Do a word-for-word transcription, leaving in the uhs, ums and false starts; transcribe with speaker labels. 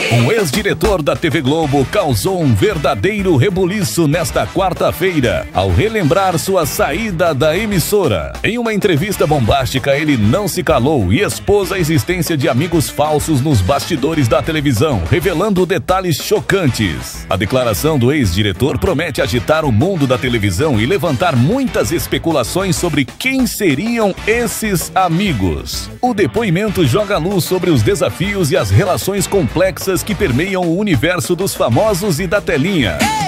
Speaker 1: Um ex-diretor da T V Globo causou um verdadeiro rebuliço nesta quarta-feira, ao relembrar sua saída da emissora. Em uma entrevista bombástica, ele não se calou e expôs a existência de amigos falsos nos bastidores da televisão, revelando detalhes chocantes. A declaração do ex-diretor promete agitar o mundo da televisão e levantar muitas especulações sobre quem seriam esses amigos. O depoimento joga luz sobre os desafios e as relações complexas que permeiam o universo dos famosos e da telinha.